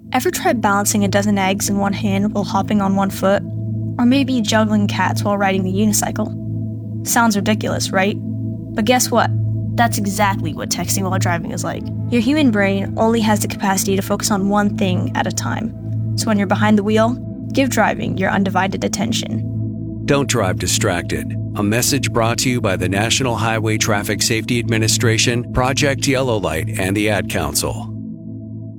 Ever try balancing a dozen eggs in one hand while hopping on one foot? Or maybe juggling cats while riding the unicycle? Sounds ridiculous, right? But guess what? That's exactly what texting while driving is like. Your human brain only has the capacity to focus on one thing at a time. So when you're behind the wheel, give driving your undivided attention. Don't drive distracted. A message brought to you by the National Highway Traffic Safety Administration, Project Yellow Light, and the Ad Council.